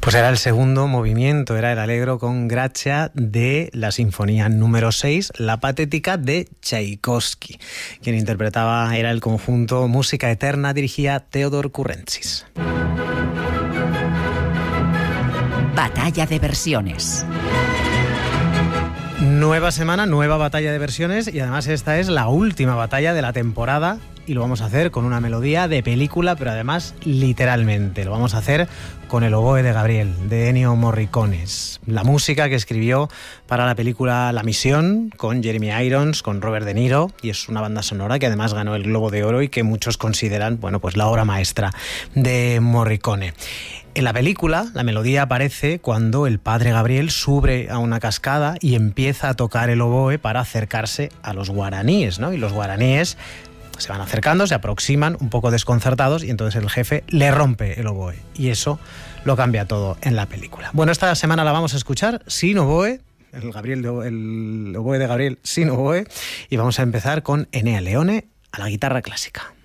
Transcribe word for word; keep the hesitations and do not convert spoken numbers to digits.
Pues era el segundo movimiento, era el Allegro con Grazia de la Sinfonía número seis, La Patética de Tchaikovsky. Quien interpretaba era el conjunto Música Eterna, dirigía Theodor Kurentzis. Batalla de versiones. Nueva semana, nueva batalla de versiones y además esta es la última batalla de la temporada y lo vamos a hacer con una melodía de película, pero además literalmente. Lo vamos a hacer con el oboe de Gabriel, de Ennio Morricone. La música que escribió para la película La Misión, con Jeremy Irons, con Robert De Niro, y es una banda sonora que además ganó el Globo de Oro y que muchos consideran, bueno, pues la obra maestra de Morricone. En la película, la melodía aparece cuando el padre Gabriel sube a una cascada y empieza a tocar el oboe para acercarse a los guaraníes, ¿no? Y los guaraníes se van acercando, se aproximan un poco desconcertados y entonces el jefe le rompe el oboe. Y eso lo cambia todo en la película. Bueno, esta semana la vamos a escuchar sin oboe, el, Gabriel de, el oboe de Gabriel sin oboe, y vamos a empezar con Ennio Leone a la guitarra clásica.